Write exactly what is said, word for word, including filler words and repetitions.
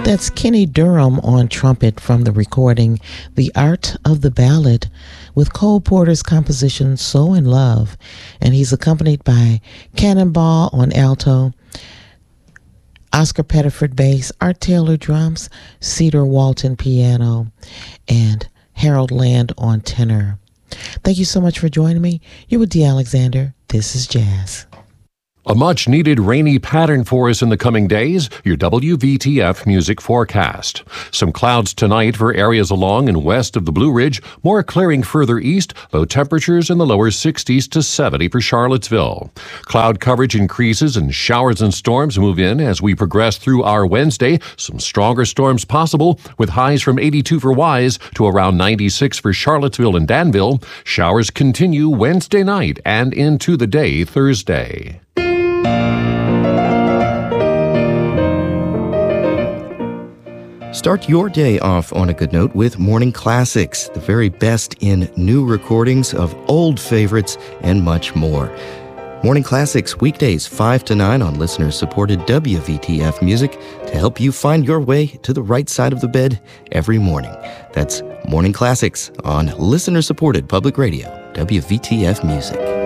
That's Kenny Durham on trumpet from the recording The Art of the Ballad with Cole Porter's composition So in Love. And he's accompanied by Cannonball on alto, Oscar Pettiford bass, Art Taylor drums, Cedar Walton piano, and Harold Land on tenor. Thank you so much for joining me. You're with Dee Alexander. This is Jazz. A much-needed rainy pattern for us in the coming days, your W V T F music forecast. Some clouds tonight for areas along and west of the Blue Ridge, more clearing further east, low temperatures in the lower sixties to seventy for Charlottesville. Cloud coverage increases and showers and storms move in as we progress through our Wednesday. Some stronger storms possible with highs from eighty-two for Wise to around ninety-six for Charlottesville and Danville. Showers continue Wednesday night and into the day Thursday. Start your day off on a good note with Morning Classics, the very best in new recordings of old favorites and much more. Morning Classics, weekdays five to nine on listener-supported W V T F Music to help you find your way to the right side of the bed every morning. That's Morning Classics on listener-supported public radio, W V T F Music.